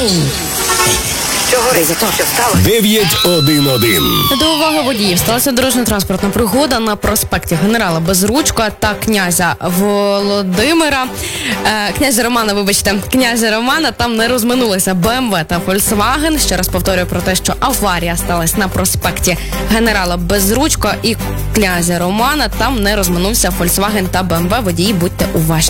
Що стало? 911. До уваги водіїв. Сталася дорожньо-транспортна пригода на проспекті Генерала Безручка та князя Володимира. Князя Романа, там не розминулися БМВ та Volkswagen. Ще раз повторюю про те, що аварія сталася на проспекті Генерала Безручка і князя Романа. Там не розминувся Volkswagen та БМВ. Водії, будьте уважні.